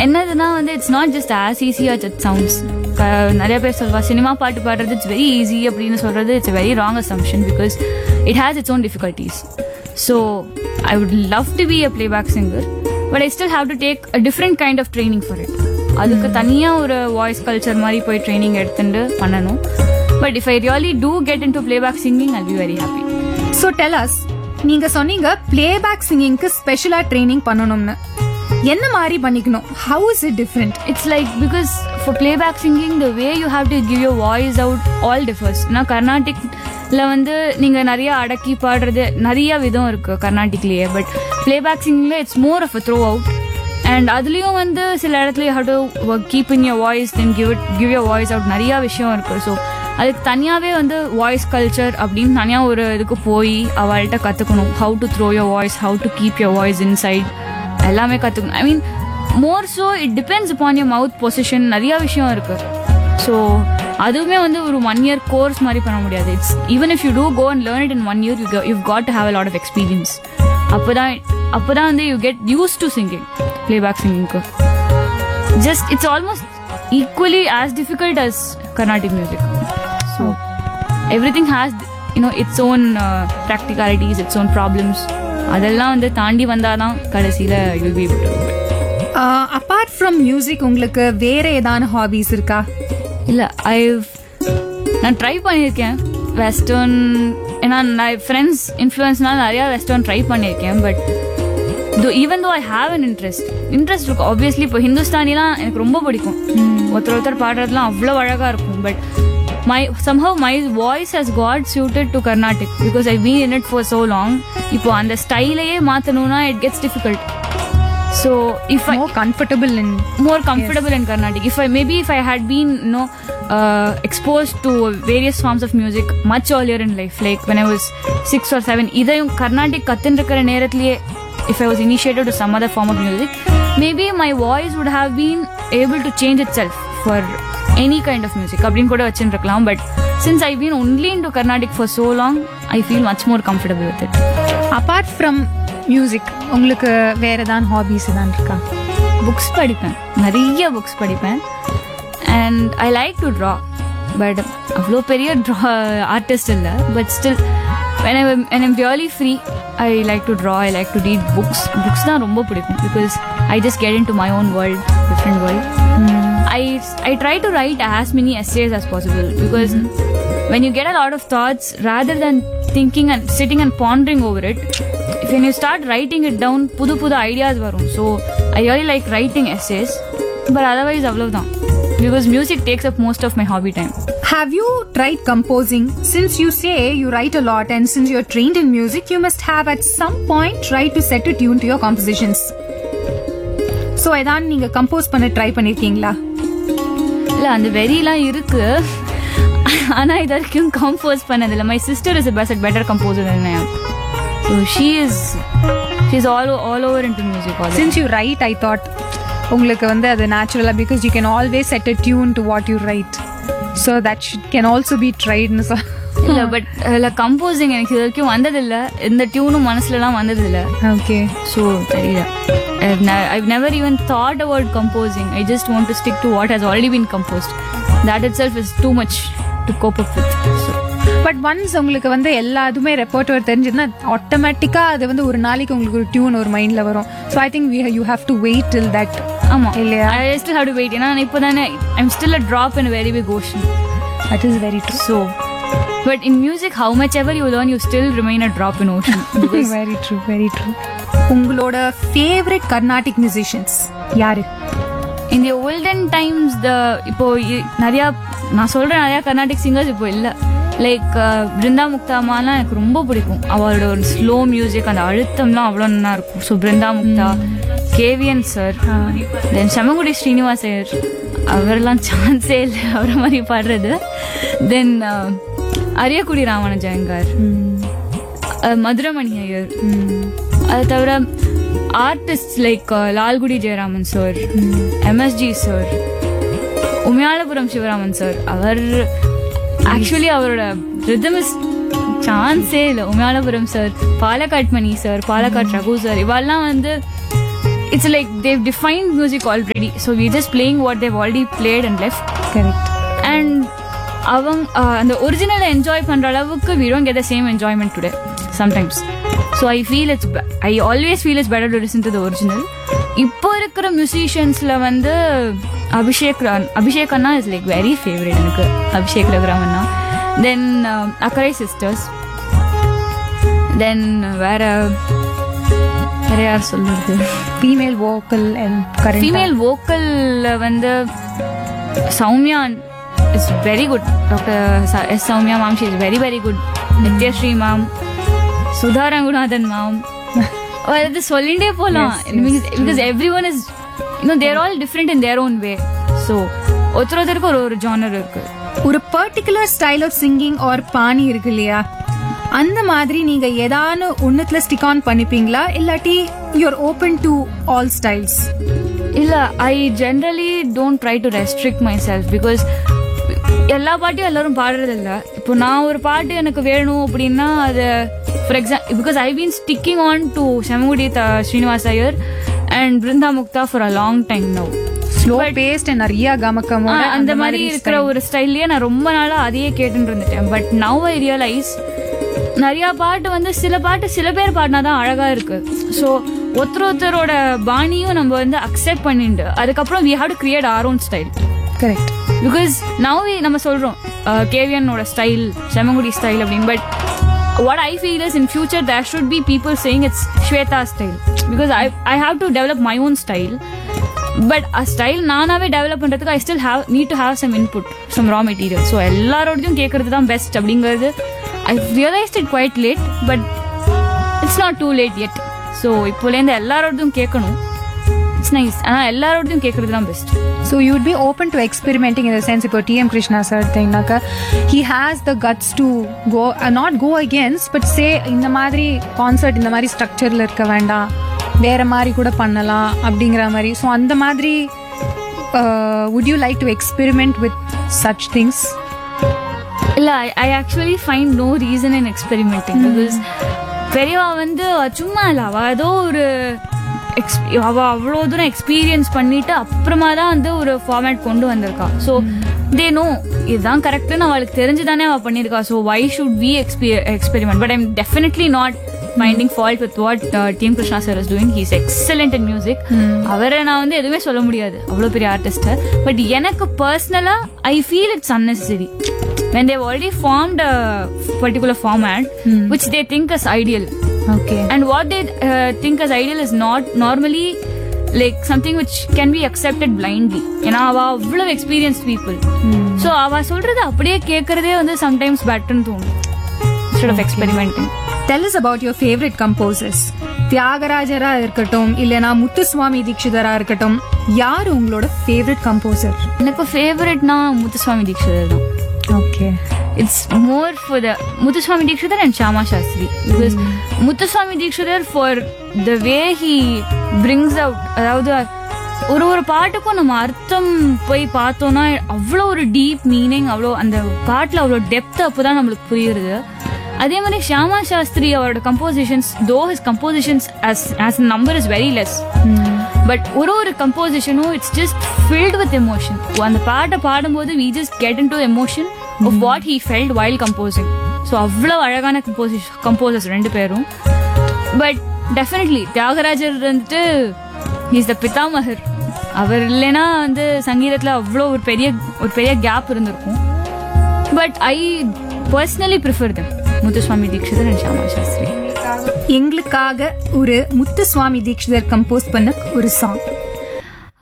என்னதுன்னா வந்து it's not just as easy as it sounds. நிறைய பேர் சொல்வா சினிமா பாட்டு பாடுறது இட்ஸ் வெரி ஈஸி அப்படின்னு சொல்றது it's very wrong assumption because it has its own difficulties. So I would love to be a playback singer but I still have to take a different kind of training for it. அதுக்கு தனியாக ஒரு voice culture மாதிரி போய் training எடுத்துட்டு பண்ணணும். But if I really do get in to playback singing I'll be very happy. So tell us, நீங்க சொன்னீங்க playback சிங்கிங்க்கு ஸ்பெஷலா ட்ரைனிங் பண்ணணும்னு. என்ன மாதிரி பண்ணிக்கணும்? How is it different? It's like because for playback singing the way you have to give your voice out all differs. நான் கர்நாடிக்ல வந்து நீங்க நிறைய அடக்கி பாடுறது நிறைய விதம் இருக்கு கர்நாடிக்லயே. But playback சிங்கிங்ல it's more of a throw out. And அதுலயும் வந்து சில இடத்துல you have to keep in your voice then give your voice out. நிறைய விஷயம் இருக்கு. ஸோ அதுக்கு தனியாவே வந்து வாய்ஸ் கல்ச்சர் அப்படின்னு தனியா ஒரு இதுக்கு போய் அவள்கிட்ட கத்துக்கணும். How to throw your voice, how to keep your voice inside எல்லாமே கற்றுக்கணும். ஐ மீன் more so it depends upon your mouth position. நிறையா விஷயம் இருக்குது. ஸோ அதுவுமே வந்து ஒரு 1 year கோர்ஸ் மாதிரி பண்ண முடியாது. It's even if you two go and learn it in 1 year you've got to have a lot of experience. அப்போதான் வந்து you get used to singing. Playback சிங்கிங்க்கு just it's almost equally as difficult as Carnatic music. So everything has its own ப்ராக்டிகாலிட்டிஸ், its own problems. அதெல்லாம் வந்து தாண்டி வந்தாதான் கடைசியில you'll be able to do it. Apart from music உங்களுக்கு வேற ஏதான ஹாபிஸ் இருக்கா? இல்ல நான் ட்ரை பண்ணியிருக்கேன் வெஸ்டர்ன். ஏன்னா நான் ஃப்ரெண்ட்ஸ் இன்ஃப்ளூயன்ஸ்னால நிறைய வெஸ்டர்ன் ட்ரை பண்ணியிருக்கேன். But even though I have an interest இருக்கும். ஆப்வியஸ்லி இப்போ ஹிந்துஸ்தானிலாம் எனக்கு ரொம்ப பிடிக்கும். ஒருத்தர் பாடுறதுலாம் அவ்வளோ அழகா இருக்கும். But somehow my voice has got suited to Carnatic because I've been in it for so long. இப்போ அந்த ஸ்டைலையே மாத்தணும்னா it gets difficult. So if more comfortable in Carnatic. If I had been exposed to various forms of music much earlier in life, like when I was 6 or 7, இதையும் Carnatic கத்துன்றிருக்கிற நேரத்திலேயே if I was initiated to some other form of music, maybe my voice would have been able to change itself for any kind of music அப்படின்னு கூட வச்சுருக்கலாம். But since I've been only into Carnatic for so long, I feel much more comfortable with it. Apart from music உங்களுக்கு வேற ஏதாவது ஹாபிஸ் தான் இருக்கா? Books படிப்பேன், நிறைய புக்ஸ் படிப்பேன். And I like to draw. But அவ்வளோ பெரிய ஆர்டிஸ்ட் இல்லை. But still when I'm really free, I like to draw, I like to read books. Books தான் ரொம்ப பிடிக்கும் because I just get into my own world, different world. I try to write as many essays as possible because when you get a lot of thoughts, rather than thinking and sitting and pondering over it, when you start writing it down, புது ideas varum. So I really like writing essays, but otherwise avlovdhan because music takes up most of my hobby time. Have you tried composing? Since you say you write a lot and since you're trained in music, you must have at some point tried to set a tune to your compositions. So edan neenga compose panna try பண்ணிருக்கீங்களா? இல்ல அந்த வெரிலாம் இருக்கு. ஆனா இது வரைக்கும் compose பண்ணதில்லை. My sister is a better composer than I am. So she's all over into music. Since you write, I thought உங்களுக்கு வந்து அது நேச்சுரலா because you can always set a tune to what you write. So that can also be tried. இல்ல but composing எனக்கு இது வரைக்கும் வந்ததில்லை. இந்த டியூனும் மனசுலலாம் வந்ததில்லை. Okay. So தெரியல. I've never even thought about composing. I just want to stick to what has already been composed. That itself is too much to cope up with. So but once உங்களுக்கு வந்து எல்லாதுமே ரெப்பர்ட்டோர் தெரிஞ்சதுன்னா ஆட்டோமேட்டிக்கா அது வந்து ஒரு நாளைக்கு உங்களுக்கு ஒரு டியூன் ஒரு மைண்ட்ல வரும். So I think you have to wait till that. ஆமா இல்லையா? I still have to wait. ஏன்னா இப்போ தானே I'm still a drop in a very big ocean. That is very true. So but in music, how much ever you learn, you still remain a drop in ocean. Very true, very true. உங்களோட favourite Carnatic musicians யாரு? In the olden times, இப்போ நிறையா நான் சொல்கிறேன் நிறையா Carnatic singers இப்போ இல்லை. Like Brinda Mukta அம்மாலாம் எனக்கு ரொம்ப பிடிக்கும். அவளோட ஒரு ஸ்லோ மியூசிக், அந்த அழுத்தம்லாம் அவ்வளோ நல்லா இருக்கும். So Brinda Mukta, KVN sir, தென் செம்மங்குடி ஸ்ரீனிவாஸ் சார், அவரெல்லாம் சான்ஸே இல்லை அவரை மாதிரி பாடுறது. தென் அரியக்குடி ராமானுஜயங்கார், மதுரமணி ஐயர். அதை தவிர artist like Lalgudi Jayaraman sir, MSG sir, உமையாலபுரம் Sivaraman sir. அவர் ஆக்சுவலி அவரோட ரிதம் இஸ் சான்ஸே இல்லை. உமையாலபுரம் சார், பாலக்காட் மணி சார், பாலக்காட் ரகு சார், இவெல்லாம் வந்து it's like they've defined music already, so we're just playing what they've already played and left. Correct. And அந்த ஒரிஜினலை என்ஜாய் பண்ற அளவுக்கு we don't get the same enjoyment today sometimes. So I always feel it's better to listen to the original. இப்போ இருக்கிற மியூசிஷியன்ஸ்ல வந்து அபிஷேக் அண்ணா is like very favourite எனக்கு. அபிஷேக் ரகுராம் அண்ணா, தென் அக்கரை sisters, தென் வேற யார் சொல்றது, ஃபீமேல் வோக்கல் அண்ட் ஃபீமேல் வோக்கல்ல வந்து Soumya is very good. Dr. S. Soumya ma'am, she is very, very good. Nityashree ma'am, Sudha Rangunathan ma'am. அது சொல்லிண்டே போலாம். Because everyone is, they're all different in their own way. So ஒருத்தருக்கு ஒரு genre இருக்கு. ஒரு particular style of singing R பாணி இருக்கு இல்லையா, அந்த மாதிரி நீங்க ஏதானு ஒன்னுத்துல ஸ்டிக் ஆன் பண்ணிப்பீங்களா, இல்லாட்டி you are open to all styles? இல்ல, I generally don't try to restrict myself because எல்லா பாட்டையும் எல்லாரும் பாடுறது இல்ல. இப்போ நான் ஒரு பாட்டு எனக்கு வேணும் அப்படின்னா அது for example because I been sticking on to செமங்குடி Srinivas Iyer and Brinda Mukta for a long time now. Slow paste நிறைய கமக்கமோட அந்த மாதிரி இருக்கிற ஒரு ஸ்டைல்லயே நான் ரொம்ப நாளா அதையே கேட்டுட்டு இருந்துட்டேன். பட் நவ் ஐ ரியலைஸ் நிறைய பாட்டு வந்து சில பேர் பாடினாதான் அழகா இருக்கு. ஸோ ஒருத்தரோட பாணியும் நம்ம வந்து அக்செப்ட் பண்ணிட்டு அதுக்கப்புறம் we have to create our own style. Correct. Because now நம்ம சொல்றோம் கேவியனோட ஸ்டைல், செமங்குடி ஸ்டைல் அப்படின்னு. But what I feel is in future there should be people saying it's Shweta style because I have to develop my own style. But a style நானாவே develop பண்றதுக்கு I still need to have some input, some raw material. So எல்லாரோடையும் கேட்கறது தான் best அப்படிங்கிறது I realized it quite late, but it's not too late yet. So இப்போலேருந்து எல்லாரோடையும் கேட்கணும். It's nice. ஆனா எல்லாரோடையும் கேட்கறது தான் best. So you would be open to experimenting in the sense இப்போ TM Krishna sir thingனாக்க he has the guts to go not go against but say இந்த மாதிரி concert இந்த மாதிரி ஸ்ட்ரக்சர்ல இருக்க வேண்டாம், வேற மாதிரி கூட பண்ணலாம் அப்படிங்கிற மாதிரி. ஸோ அந்த மாதிரி would you like to experiment with such things? இல்ல, I actually find no reason in experimenting because பெரியவா வந்து சும்மா இல்ல, அவ ஏதோ ஒரு அவ அவ்வளோ தூரம் எக்ஸ்பீரியன்ஸ் பண்ணிட்டு அப்புறமா தான் வந்து ஒரு ஃபார்மேட் கொண்டு வந்திருக்கா. ஸோ தே நோ இதுதான் கரெக்ட்னு அவளுக்கு தெரிஞ்சுதானே அவ பண்ணிருக்கா. So why should we experiment? But I'm definitely not finding fault with what TM Krishna sir is doing. He's excellent in music. அவரை நான் வந்து எதுவுமே சொல்ல முடியாது, அவ்வளோ பெரிய ஆர்டிஸ்ட். பட் எனக்கு பர்சனலா I feel it's unnecessary when they've already formed a particular format which they think is ideal. Okay. And what they think as ideal is not normally like something which can be accepted blindly. ஏன்னா அவ அவ்வளவு experienced people. So அவ சொல்றது அப்படியே கேட்கறதே வந்து sometimes பெட்டர்னு தோணும் instead of experimenting. Tell us about your favorite composers. தியாகராஜரா இருக்கட்டும் இல்லனா முத்துசுவாமி தீக்ஷிதரா இருக்கட்டும், யார் உங்களோட ஃபேவரட் கம்போசர்? எனக்கு ஃபேவரட்னா முத்துசுவாமி தீக்ஷிதர் தான். Okay. It's more for the Muthuswami Dikshidhar and Shyama Shastri because Muthuswami Dikshidhar for the way he brings out அதாவது ஒரு பாட்டுக்கும் நம்ம அர்த்தம் போய் பார்த்தோம்னா அவ்வளோ ஒரு டீப் மீனிங், அவ்வளோ அந்த பாட்டில் அவ்வளோ டெப்த் அப்போதான் நம்மளுக்கு புரியுறது. அதே மாதிரி ஷியாமா சாஸ்திரி அவரோட கம்போசிஷன்ஸ், தோ his compositions as number is very less, but ஒரு கம்போசிஷனும் it's just filled with emotion. அந்த பாட்டை பாடும்போது we just get into emotion of what he felt while composing. So அவ்வளோ அழகான கம்போசர்ஸ் ரெண்டு பேரும். பட் டெஃபினெட்லி தியாகராஜர் வந்துட்டு இஸ் த பிதாமகர். அவர் இல்லைன்னா வந்து சங்கீதத்தில் அவ்வளோ ஒரு பெரிய கேப் இருந்திருக்கும். But I personally prefer them Muthuswami Dikshitar and Shyama Shastri. எங்களுக்காக ஒரு முத்துசுவாமி தீக்ஷிதர் கம்போஸ் பண்ண ஒரு சாங்.